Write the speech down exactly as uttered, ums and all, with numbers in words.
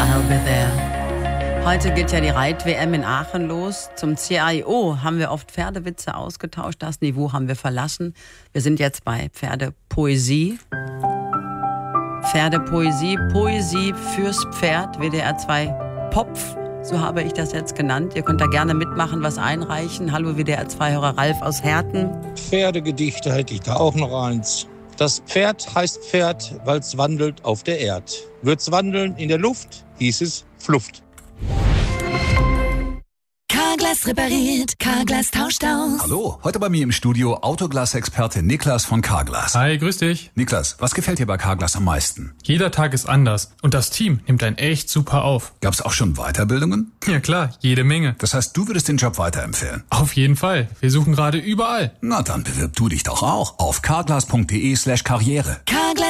I'll be there. Heute geht ja die Reit-W M in Aachen los. Zum C I O haben wir oft Pferdewitze ausgetauscht. Das Niveau haben wir verlassen. Wir sind jetzt bei Pferdepoesie. Pferdepoesie, Poesie fürs Pferd, W D R zwei Popf. So habe ich das jetzt genannt. Ihr könnt da gerne mitmachen, was einreichen. Hallo W D R zwei-Hörer Ralf aus Herten. Pferdegedichte hätte ich da auch noch eins. Das Pferd heißt Pferd, weil es wandelt auf der Erd. Wird's wandeln in der Luft, hieß es Fluft. Carglass repariert, Carglass tauscht aus. Hallo, heute bei mir im Studio Autoglas-Experte Niklas von Carglass. Hi, grüß dich. Niklas, was gefällt dir bei Carglass am meisten? Jeder Tag ist anders und das Team nimmt einen echt super auf. Gab's auch schon Weiterbildungen? Ja klar, jede Menge. Das heißt, du würdest den Job weiterempfehlen? Auf jeden Fall. Wir suchen gerade überall. Na, dann bewirb du dich doch auch auf carglass punkt de slash karriere. Carglass